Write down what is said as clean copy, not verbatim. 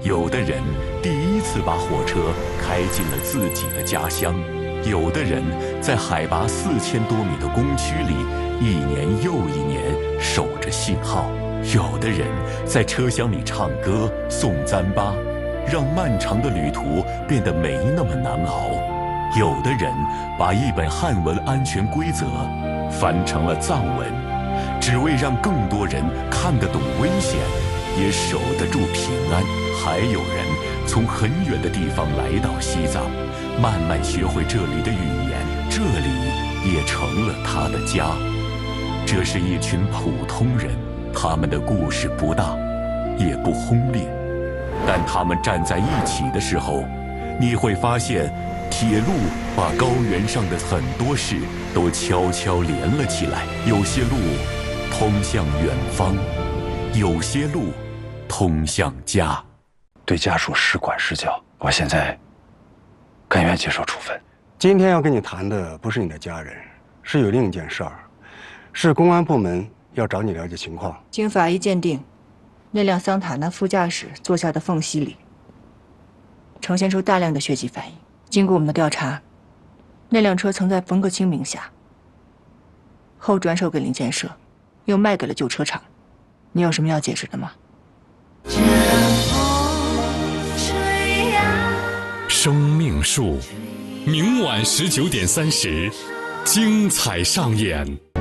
有的人第一次把火车开进了自己的家乡，有的人在海拔4000多米的工区里一年又一年守着信号，有的人在车厢里唱歌送糌粑，让漫长的旅途变得没那么难熬，有的人把一本汉文安全规则翻成了藏文，只为让更多人看得懂危险，也守得住平安。还有人从很远的地方来到西藏，慢慢学会这里的语言，这里也成了他的家。这是一群普通人，他们的故事不大，也不轰烈，但他们站在一起的时候，你会发现，铁路把高原上的很多事都悄悄连了起来。有些路通向远方，有些路通向家。 对家属施管施教，我现在甘愿接受处分。 今天要跟你谈的不是你的家人，是有另一件事儿，是公安部门要找你了解情况。 经法医鉴定，那辆桑塔纳副驾驶坐下的缝隙里呈现出大量的血迹反应。经过我们的调查，那辆车曾在冯克清名下，后转手给零建社，又卖给了旧车厂。你有什么要解释的吗？ 生命树，明晚19:30，精彩上演。